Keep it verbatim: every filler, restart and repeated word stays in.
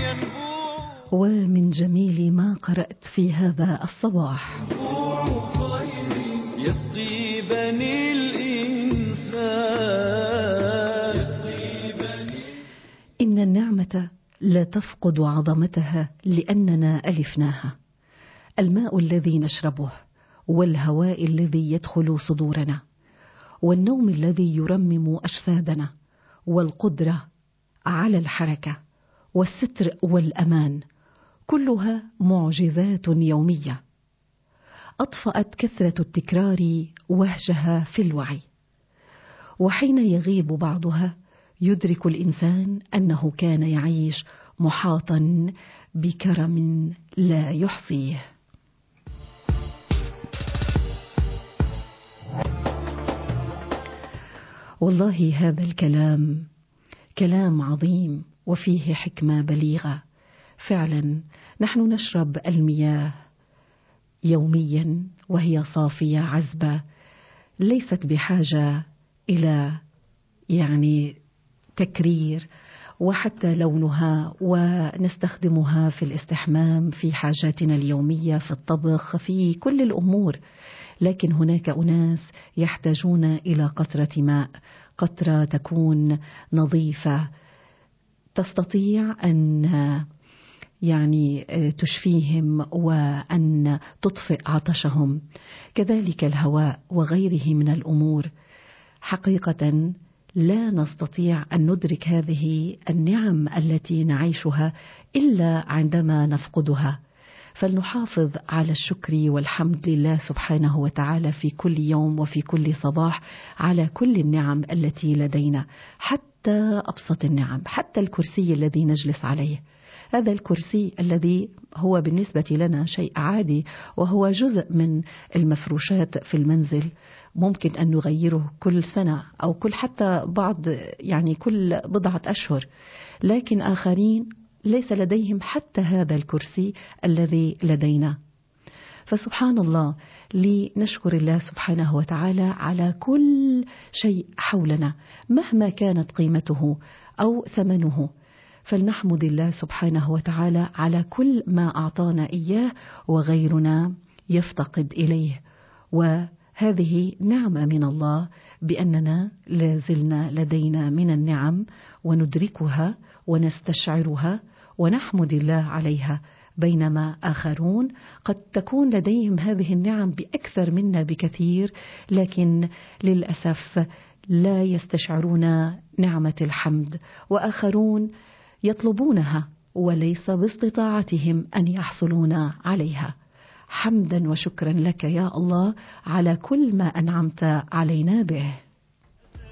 ومن جميل ما قرأت في هذا الصباح: يسقي بني الإنسان. إن النعمة لا تفقد عظمتها لأننا ألفناها. الماء الذي نشربه، والهواء الذي يدخل صدورنا، والنوم الذي يرمم أجسادنا، والقدرة على الحركة، والستر والأمان، كلها معجزات يومية أطفأت كثرة التكرار وهجها في الوعي. وحين يغيب بعضها يدرك الإنسان أنه كان يعيش محاطا بكرم لا يحصيه. والله هذا الكلام كلام عظيم وفيه حكمة بليغة. فعلا نحن نشرب المياه يوميا وهي صافية عذبة، ليست بحاجة إلى يعني تكرير، وحتى لونها، ونستخدمها في الاستحمام، في حاجاتنا اليومية، في الطبخ، في كل الأمور. لكن هناك أناس يحتاجون إلى قطرة ماء، قطرة تكون نظيفة تستطيع أن يعني تشفيهم وأن تطفئ عطشهم. كذلك الهواء وغيره من الأمور. حقيقة لا نستطيع أن ندرك هذه النعم التي نعيشها إلا عندما نفقدها. فلنحافظ على الشكر والحمد لله سبحانه وتعالى في كل يوم وفي كل صباح على كل النعم التي لدينا، حتى أبسط النعم، حتى الكرسي الذي نجلس عليه. هذا الكرسي الذي هو بالنسبة لنا شيء عادي، وهو جزء من المفروشات في المنزل، ممكن أن نغيره كل سنة أو كل حتى بعض يعني كل بضعة أشهر. لكن آخرين ليس لديهم حتى هذا الكرسي الذي لدينا. فسبحان الله، لنشكر الله سبحانه وتعالى على كل شيء حولنا مهما كانت قيمته أو ثمنه. فلنحمد الله سبحانه وتعالى على كل ما أعطانا إياه وغيرنا يفتقد إليه. وهذه نعمة من الله بأننا لازلنا لدينا من النعم وندركها ونستشعرها ونحمد الله عليها، بينما آخرون قد تكون لديهم هذه النعم بأكثر منا بكثير، لكن للأسف لا يستشعرون نعمة الحمد. وآخرون يطلبونها وليس باستطاعتهم أن يحصلون عليها. حمدا وشكرا لك يا الله على كل ما أنعمت علينا به.